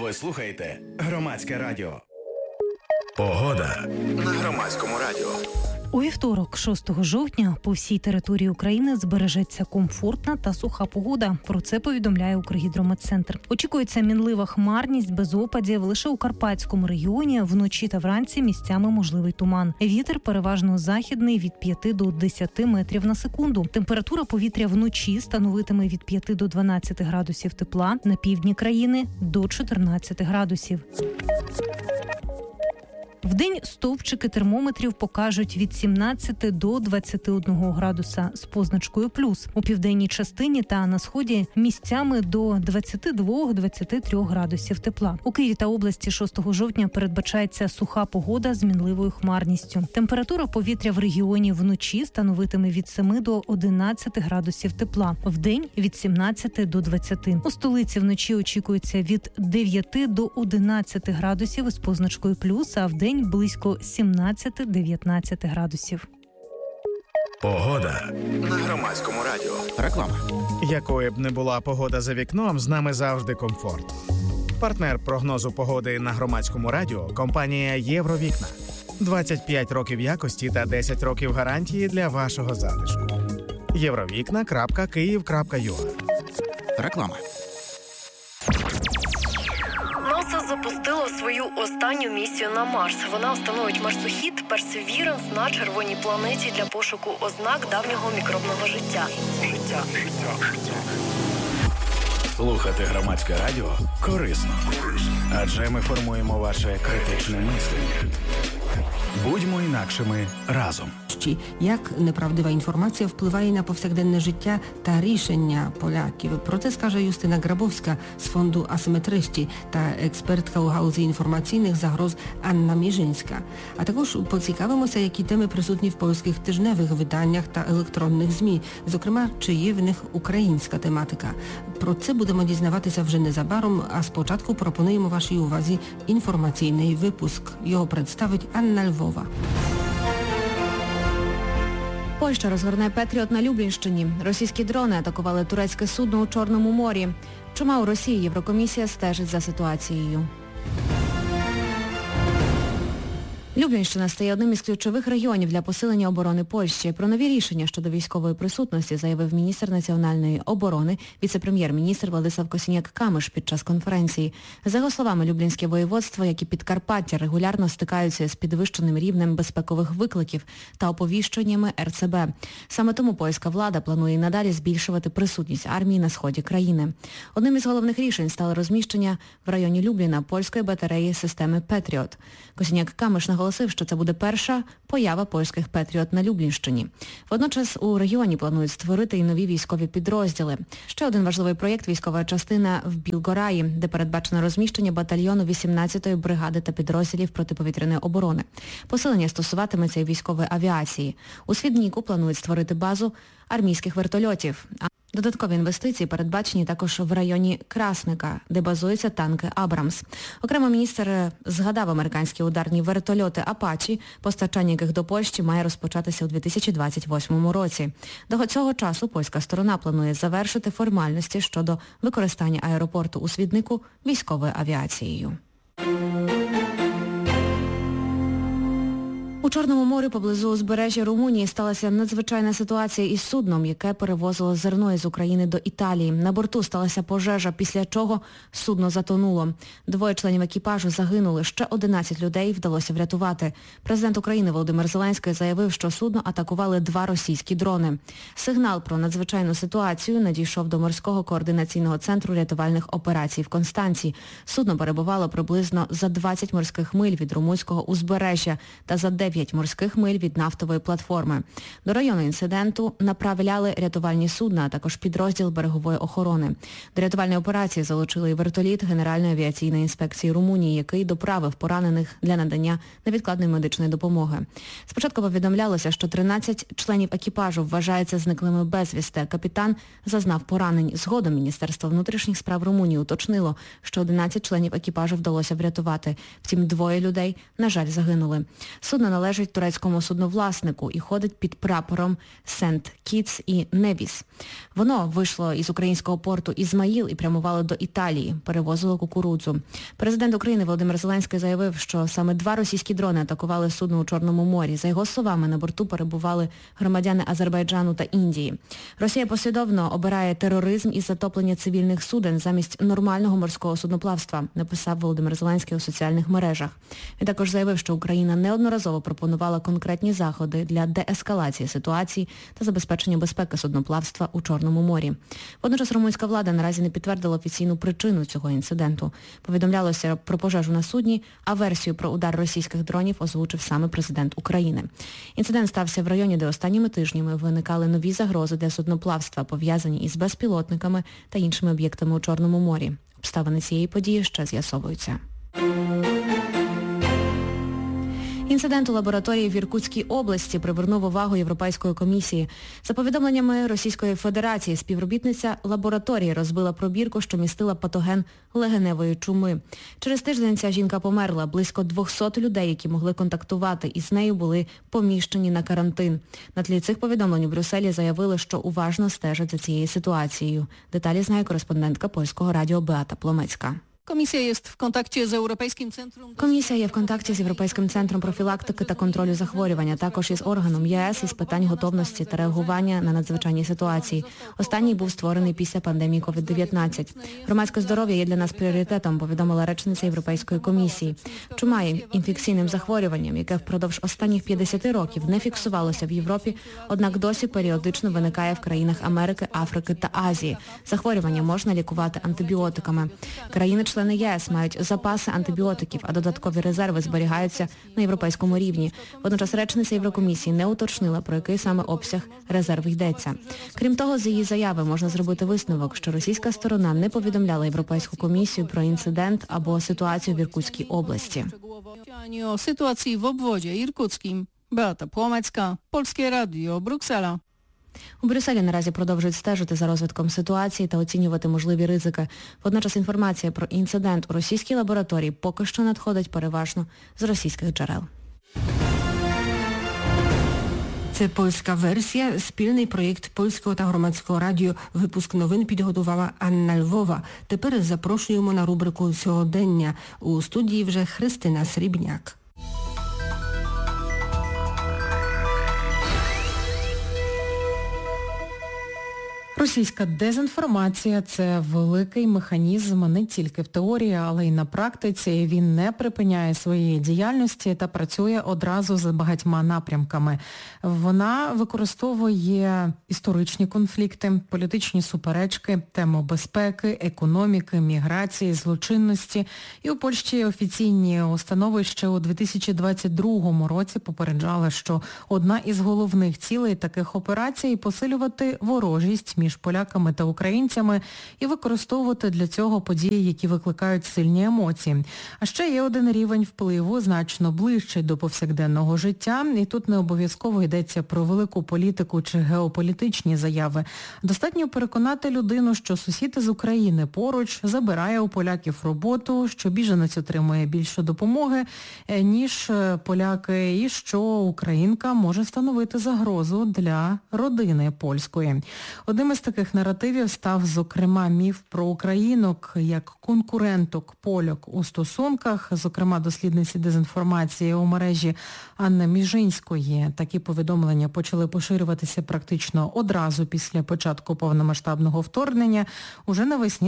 Ви слухаєте Громадське радіо. Погода на Громадському радіо. У вівторок, 6 жовтня, по всій території України збережеться комфортна та суха погода. Про це повідомляє Укргідрометцентр. Очікується мінлива хмарність без опадів. Лише у Карпатському регіоні вночі та вранці місцями можливий туман. Вітер переважно західний від 5 до 10 метрів на секунду. Температура повітря вночі становитиме від 5 до 12 градусів тепла, на півдні країни – до 14 градусів. Вдень стовпчики термометрів покажуть від 17 до 21 градуса з позначкою плюс. У південній частині та на сході місцями до 22-23 градусів тепла. У Києві та області 6 жовтня передбачається суха погода з мінливою хмарністю. Температура повітря в регіоні вночі становитиме від 7 до 11 градусів тепла. Вдень від 17 до 20. У столиці вночі очікується від 9 до 11 градусів з позначкою плюс, а вдень близько 17-19 градусів. Погода на Громадському радіо. Реклама. Якою б не була погода за вікном, з нами завжди комфорт. Партнер прогнозу погоди на Громадському радіо – компанія «Євровікна». 25 років якості та 10 років гарантії для вашого затишку. Євровікна.Київ.ua. Реклама. НАСА запустило свою останню місію на Марс. Вона встановить марсохід Perseverance на червоній планеті для пошуку ознак давнього мікробного життя. Слухати Громадське радіо корисно. Адже ми формуємо ваше критичне мислення. Будьмо інакшими разом. Як неправдива інформація впливає на повсякденне життя та рішення поляків. Про це скаже Юстина Грабовська з фонду «Асиметричті» та експертка у галузі інформаційних загроз Анна Міжинська. А також поцікавимося, які теми присутні в польських тижневих виданнях та електронних ЗМІ, зокрема, чи є в них українська тематика. Про це будемо дізнаватися вже незабаром, а спочатку пропонуємо вашій увазі інформаційний випуск. Його представить Анна Львова. Польща розгорне Петріот на Люблінщині. Російські дрони атакували турецьке судно у Чорному морі. Чому у Росії Єврокомісія стежить за ситуацією? Люблінщина стає одним із ключових регіонів для посилення оборони Польщі. Про нові рішення щодо військової присутності заявив міністр національної оборони, віце-прем'єр-міністр Владислав Косіняк-Камиш під час конференції. За його словами, Люблінське воєводство, як і Підкарпаття, регулярно стикаються з підвищеним рівнем безпекових викликів та оповіщеннями РЦБ. Саме тому польська влада планує і надалі збільшувати присутність армії на сході країни. Одним із головних рішень стало розміщення в районі Любліна польської батареї системи Петріот. Косіняк-Камиш наголосив, що це буде перша поява польських Петріот на Люблінщині. Водночас у регіоні планують створити і нові військові підрозділи. Ще один важливий проєкт – військова частина в Білгораї, де передбачено розміщення батальйону 18-ї бригади та підрозділів протиповітряної оборони. Посилення стосуватиметься і військової авіації. У Свідніку планують створити базу армійських вертольотів. Додаткові інвестиції передбачені також в районі Красника, де базуються танки «Абрамс». Окремо міністр згадав американські ударні вертольоти «Апачі», постачання яких до Польщі має розпочатися у 2028 році. До цього часу польська сторона планує завершити формальності щодо використання аеропорту у Свіднику військовою авіацією. У Чорному морі поблизу узбережжя Румунії сталася надзвичайна ситуація із судном, яке перевозило зерно із України до Італії. На борту сталася пожежа, після чого судно затонуло. 2 членів екіпажу загинули, ще 11 людей вдалося врятувати. Президент України Володимир Зеленський заявив, що судно атакували 2 російські дрони. Сигнал про надзвичайну ситуацію надійшов до морського координаційного центру рятувальних операцій в Констанці. Судно перебувало приблизно за 20 морських миль від румунського узбережжя та за 9 морських миль від нафтової платформи. До району інциденту направляли рятувальні судна, а також підрозділ берегової охорони. До рятувальної операції залучили і вертоліт Генеральної авіаційної інспекції Румунії, який доправив поранених для надання невідкладної медичної допомоги. Спочатку повідомлялося, що 13 членів екіпажу вважаються зниклими безвісти. Капітан зазнав поранень. Згодом Міністерство внутрішніх справ Румунії уточнило, що 11 членів екіпажу вдалося врятувати. Втім, 2 людей, на жаль, загинули. Судно належить турецькому судновласнику і ходить під прапором Сент Кітс і Невіс. Воно вийшло із українського порту Ізмаїл і прямувало до Італії, перевозило кукурудзу. Президент України Володимир Зеленський заявив, що саме 2 російські дрони атакували судно у Чорному морі. За його словами, на борту перебували громадяни Азербайджану та Індії. Росія послідовно обирає тероризм і затоплення цивільних суден замість нормального морського судноплавства, написав Володимир Зеленський у соціальних мережах. Він також заявив, що Україна неодноразово пропонувала конкретні заходи для деескалації ситуації та забезпечення безпеки судноплавства у Чорному морі. Водночас румунська влада наразі не підтвердила офіційну причину цього інциденту. Повідомлялося про пожежу на судні, а версію про удар російських дронів озвучив саме президент України. Інцидент стався в районі, де останніми тижнями виникали нові загрози для судноплавства, пов'язані із безпілотниками та іншими об'єктами у Чорному морі. Обставини цієї події ще з'ясовуються. Інцидент у лабораторії в Іркутській області привернув увагу Європейської комісії. За повідомленнями Російської Федерації, співробітниця лабораторії розбила пробірку, що містила патоген легеневої чуми. Через тиждень ця жінка померла. Близько 200 людей, які могли контактувати із нею, були поміщені на карантин. На тлі цих повідомлень у Брюсселі заявили, що уважно стежать за цією ситуацією. Деталі знає кореспондентка Польського радіо Beata Plomecka. Комісія є в контакті з Європейським центром. Комісія є в контакті з Європейським центром профілактики та контролю захворювань, також із органом ЄС із питань готовності та реагування на надзвичайні ситуації. Останній був створений після пандемії COVID-19. Громадське здоров'я є для нас пріоритетом, повідомила речниця Європейської комісії. Чума є інфекційним захворюванням, яке впродовж останніх 50 років не фіксувалося в Європі, однак досі періодично виникає в країнах Америки, Африки та Азії. Захворювання можна лікувати антибіотиками. Країни-члени ЄС мають запаси антибіотиків, а додаткові резерви зберігаються на європейському рівні. Водночас речниця Єврокомісії не уточнила, про який саме обсяг резерву йдеться. Крім того, з її заяви можна зробити висновок, що російська сторона не повідомляла Європейську комісію про інцидент або ситуацію в Іркутській області. О ситуації в обводі Іркутським. Beata Plomecka, Polskie Radio, Bruksela. У Брюсселі наразі продовжують стежити за розвитком ситуації та оцінювати можливі ризики. Водночас інформація про інцидент у російській лабораторії поки що надходить переважно з російських джерел. Це польська версія, спільний проєкт Польського та Громадського радіо. Випуск новин підготувала Анна Львова. Тепер запрошуємо на рубрику «Сьогодення». У студії вже Христина Срібняк. Російська дезінформація – це великий механізм не тільки в теорії, але й на практиці. Він не припиняє своєї діяльності та працює одразу за багатьма напрямками. Вона використовує історичні конфлікти, політичні суперечки, тему безпеки, економіки, міграції, злочинності. І у Польщі офіційні установи ще у 2022 році попереджали, що одна із головних цілей таких операцій – посилювати ворожість між поляками та українцями і використовувати для цього події, які викликають сильні емоції. А ще є один рівень впливу, значно ближчий до повсякденного життя, і тут не обов'язково йдеться про велику політику чи геополітичні заяви. Достатньо переконати людину, що сусід із України поруч забирає у поляків роботу, що біженець отримує більше допомоги, ніж поляки, і що українка може становити загрозу для родини польської. Одним із таких наративів став, зокрема, міф про українок як конкуренток поляк у стосунках, зокрема, дослідниці дезінформації у мережі Анни Міжинської. Такі повідомлення почали поширюватися практично одразу після початку повномасштабного вторгнення, уже навесні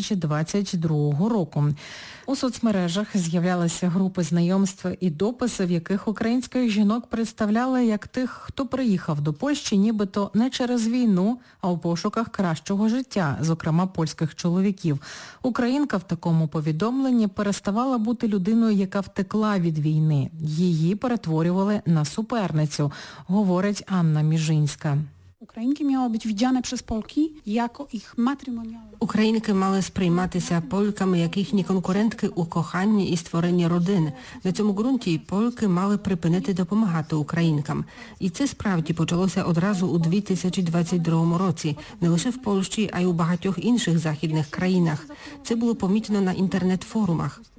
2022 року. У соцмережах з'являлися групи знайомств і дописи, в яких українських жінок представляли як тих, хто приїхав до Польщі нібито не через війну, а у пошуках кращого життя, зокрема польських чоловіків. Українка в такому повідомленні переставала бути людиною, яка втекла від війни. Її перетворювали на суперницю, говорить Анна Міжинська. Українки мали бути widziane przez Polki jako ich matrymonialne. Українки мали сприйматися польками як їхні конкурентки у коханні і створенні родин. На цьому ґрунті польки мали припинити допомагати українкам. І це справді почалося одразу у 2022 році. Не лише в Польщі, а й у багатьох інших західних країнах. Це було помітно на інтернет-форумах.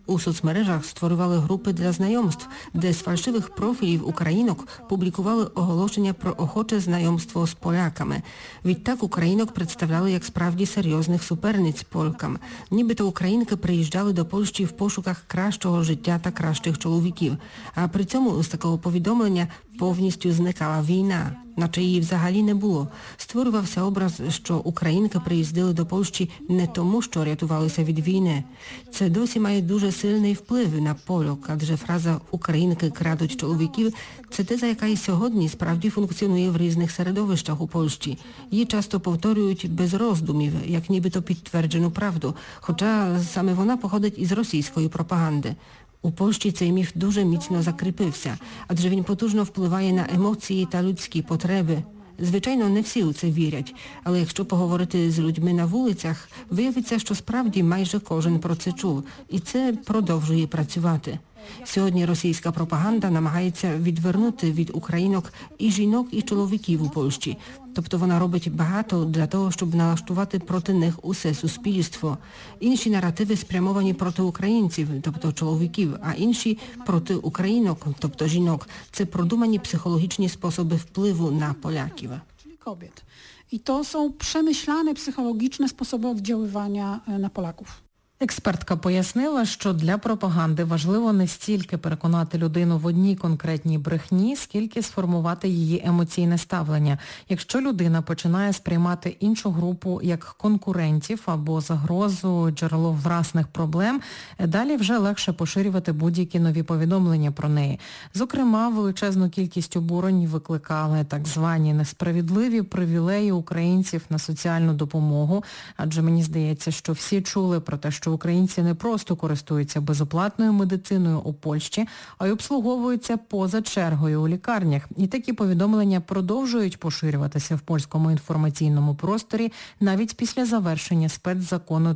У соцмережах створювали групи для знайомств, де з фальшивих профілів українок публікували оголошення про охоче знайомство з поляками. Відтак українок представляли як справді серйозних суперниць полкам. Нібито українки приїжджали до Польщі в пошуках кращого життя та кращих чоловіків. А при цьому з такого повідомлення повністю зникала війна, наче її взагалі не було. Створювався образ, що українки приїздили до Польщі не тому, що рятувалися від війни. Це досі має дуже сильний вплив на польок, адже фраза «українки крадуть чоловіків» – це теза, яка і сьогодні справді функціонує в різних середовищах у Польщі. Її часто повторюють без роздумів, як нібито підтверджену правду, хоча саме вона походить із російської пропаганди. У Польщі цей міф дуже міцно закріпився, адже він потужно впливає на емоції та людські потреби. Звичайно, не всі у це вірять, але якщо поговорити з людьми на вулицях, виявиться, що справді майже кожен про це чув, і це продовжує працювати. Сьогодні російська пропаганда намагається відвернути від українок і жінок, і чоловіків у Польщі. Тобто вона робить багато для того, щоб налаштувати проти них усе суспільство. Інші наративи спрямовані проти українців, тобто чоловіків, а інші проти українок, тобто жінок. Це продумані psychologiczne sposoby wpływu na Polakів. Kobiet. I to są przemyślane psychologiczne sposoby oddziaływania na Polaków. Експертка пояснила, що для пропаганди важливо не стільки переконати людину в одній конкретній брехні, скільки сформувати її емоційне ставлення. Якщо людина починає сприймати іншу групу як конкурентів або загрозу, джерело власних проблем, далі вже легше поширювати будь-які нові повідомлення про неї. Зокрема, величезну кількість обурень викликали так звані несправедливі привілеї українців на соціальну допомогу, адже мені здається, що всі чули про те, що українці не просто користуються безоплатною медициною у Польщі, а й обслуговуються поза чергою у лікарнях. І такі повідомлення продовжують поширюватися в польському інформаційному просторі навіть після завершення спецзакону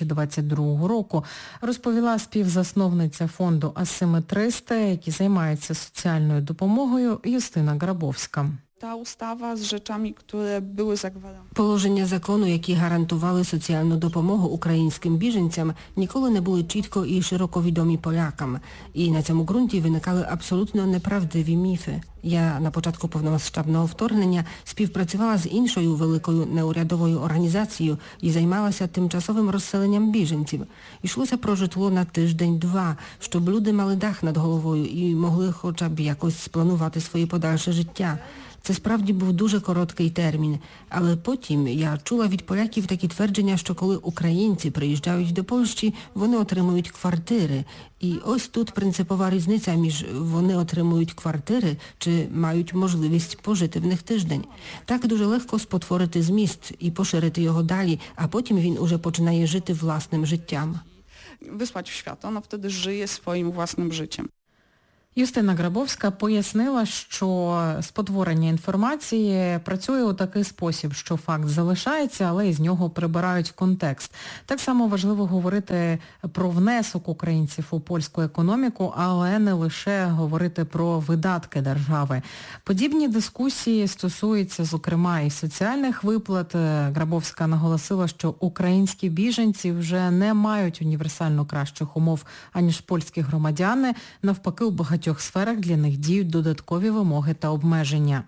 2022 року, розповіла співзасновниця фонду Асиметристи, які займаються соціальною допомогою, Юстина Грабовська. Та ustawa z rzeczami, które były zagwarantowane. Положення закону, які гарантували соціальну допомогу українським біженцям, ніколи не були чітко і широко відомі полякам. І на цьому ґрунті виникали абсолютно неправдиві міфи. Я на початку повномасштабного вторгнення співпрацювала з іншою великою неурядовою організацією і займалася тимчасовим розселенням біженців. Йшлося про житло на тиждень-два, щоб люди мали дах над головою і могли хоча б якось спланувати своє подальше життя. Це справді був дуже короткий термін, але потім я чула від поляків такі твердження, що коли українці приїжджають до Польщі, вони отримують квартири. І ось тут принципова різниця між вони отримують квартири чи мають можливість пожити в них тиждень. Так дуже легко спотворити зміст і поширити його далі, а потім він уже починає жити власним життям. Wysłać w świat, ona wtedy żyje swoim własnym życiem. Юстина Грабовська пояснила, що спотворення інформації працює у такий спосіб, що факт залишається, але із нього прибирають контекст. Так само важливо говорити про внесок українців у польську економіку, але не лише говорити про видатки держави. Подібні дискусії стосуються, зокрема, і соціальних виплат. Грабовська наголосила, що українські біженці вже не мають універсально кращих умов, аніж польські громадяни. Навпаки, у багатьох сферах для них діють додаткові вимоги та обмеження.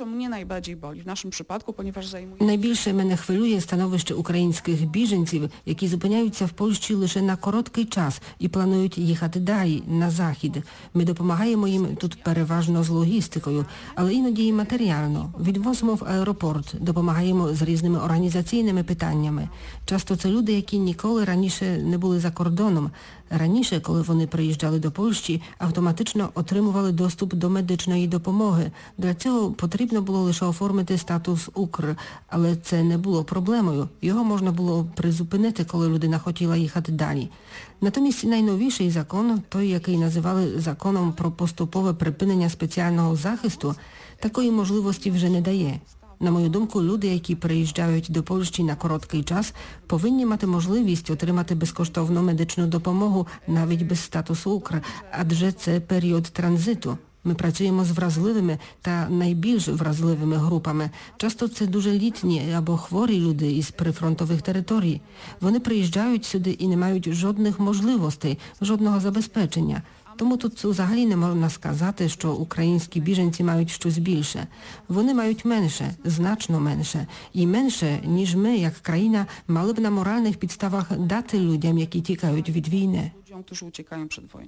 Найбільше мене хвилює становище українських біженців, які зупиняються в Польщі лише на короткий час і планують їхати далі, на захід. Ми допомагаємо їм тут переважно з логістикою, але іноді і матеріально. Відвозимо в аеропорт, допомагаємо з різними організаційними питаннями. Часто це люди, які ніколи раніше не були за кордоном. Раніше, коли вони приїжджали до Польщі, автоматично отримували доступ до медичної допомоги. Для цього потрібно було лише оформити статус УКР, але це не було проблемою. Його можна було призупинити, коли людина хотіла їхати далі. Натомість найновіший закон, той, який називали законом про поступове припинення спеціального захисту, такої можливості вже не дає. На мою думку, люди, які приїжджають до Польщі на короткий час, повинні мати можливість отримати безкоштовну медичну допомогу навіть без статусу УКР, адже це період транзиту. Ми працюємо з вразливими та найбільш вразливими групами. Часто це дуже літні або хворі люди із прифронтових територій. Вони приїжджають сюди і не мають жодних можливостей, жодного забезпечення. Тому тут взагалі не можна сказати, що українські біженці мають щось більше. Вони мають менше, значно менше. І менше, ніж ми, як країна, мали б на моральних підставах дати людям, які тікають від війни. Людям, którzy uciekają przed wojną.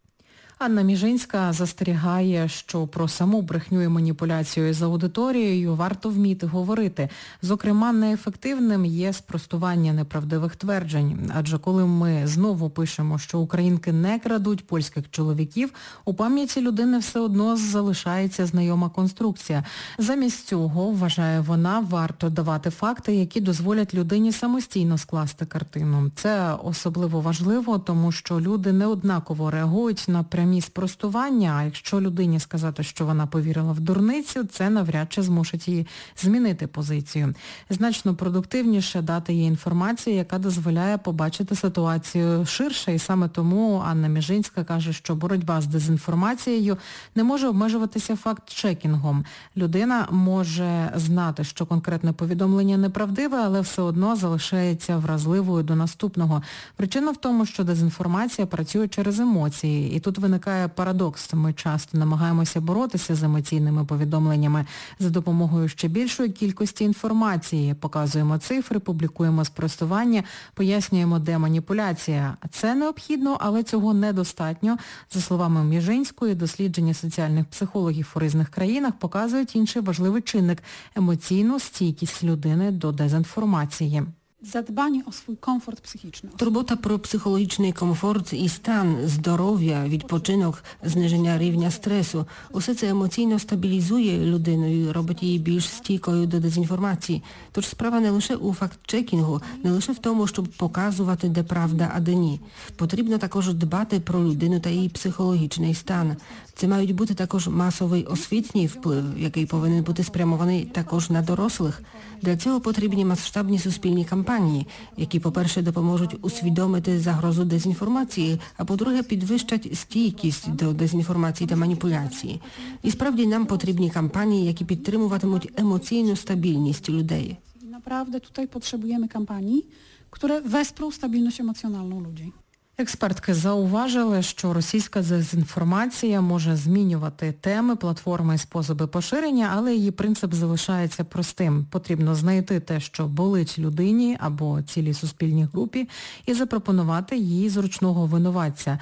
Анна Міжинська застерігає, що про саму брехню і маніпуляцію з аудиторією варто вміти говорити. Зокрема, неефективним є спростування неправдивих тверджень. Адже коли ми знову пишемо, що українки не крадуть польських чоловіків, у пам'яті людини все одно залишається знайома конструкція. Замість цього, вважає вона, варто давати факти, які дозволять людині самостійно скласти картину. Це особливо важливо, тому що люди неоднаково реагують на прямі спростування, а якщо людині сказати, що вона повірила в дурницю, це навряд чи змусить її змінити позицію. Значно продуктивніше дати їй інформацію, яка дозволяє побачити ситуацію ширше, і саме тому Анна Міжинська каже, що боротьба з дезінформацією не може обмежуватися факт-чекінгом. Людина може знати, що конкретне повідомлення неправдиве, але все одно залишається вразливою до наступного. Причина в тому, що дезінформація працює через емоції, і тут виникає парадокс. Ми часто намагаємося боротися з емоційними повідомленнями за допомогою ще більшої кількості інформації. Показуємо цифри, публікуємо спростування, пояснюємо, де маніпуляція. Це необхідно, але цього недостатньо. За словами Міжинської, дослідження соціальних психологів у різних країнах показують інший важливий чинник – емоційну стійкість людини до дезінформації. Zadbanie o swój komfort psychiczny. Турбота про психологічний комфорт і стан, здоров'я, відпочинок, зниження рівня стресу. Усе це емоційно стабілізує людину і робить її більш стійкою до дезінформації. Тож справа не лише у факт-чекінгу, не лише в тому, щоб показувати, де правда, а де ні. Потрібно також дбати про людину та її психологічний стан. Це мають бути також масовий освітній вплив, який повинен бути спрямований також на дорослих. Для цього потрібні масштабні суспільні кампанії, які, по-перше, допоможуть усвідомити загрозу дезінформації, а по-друге, підвищать стійкість до дезінформації та маніпуляції. І справді нам потрібні кампанії, які підтримуватимуть емоційну стабільність людей. Naprawdę tutaj potrzebujemy kampanii, które wesprą stabilność emocjonalną ludzi. Експертки зауважили, що російська дезінформація може змінювати теми, платформи і способи поширення, але її принцип залишається простим. Потрібно знайти те, що болить людині або цілій суспільній групі, і запропонувати їй зручного винуватця.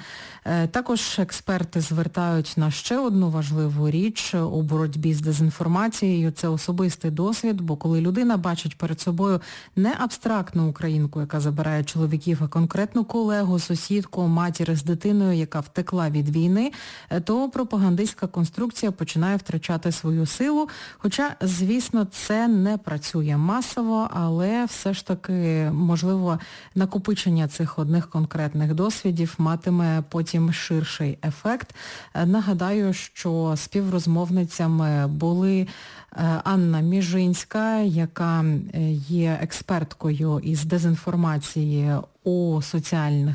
Також експерти звертають на ще одну важливу річ у боротьбі з дезінформацією. Це особистий досвід, бо коли людина бачить перед собою не абстрактну українку, яка забирає чоловіків, а конкретну колегу, сусідку, матір з дитиною, яка втекла від війни, то пропагандистська конструкція починає втрачати свою силу. Хоча, звісно, це не працює масово, але все ж таки, можливо, накопичення цих одних конкретних досвідів матиме потім ширший ефект. Нагадаю, що співрозмовницями були Анна Міжинська, яка є експерткою із дезінформації у соціальних